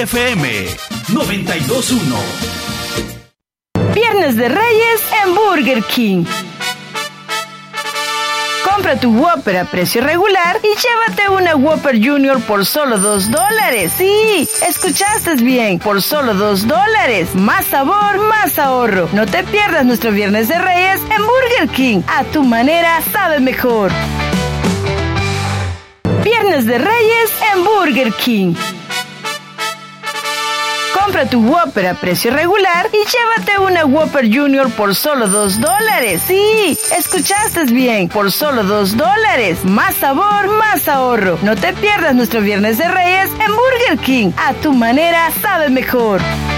FM 92.1. Viernes de Reyes en Burger King. Compra tu Whopper a precio regular y llévate una Whopper Junior por solo $2. Sí, escuchaste bien, por solo $2. Más sabor, más ahorro. No te pierdas nuestro Viernes de Reyes en Burger King. A tu manera sabe mejor. Viernes de Reyes en Burger King. Compra tu Whopper a precio regular y llévate una Whopper Junior por solo $2. Sí, escuchaste bien, por solo $2. Más sabor, más ahorro. No te pierdas nuestro Viernes de Reyes en Burger King. A tu manera sabe mejor.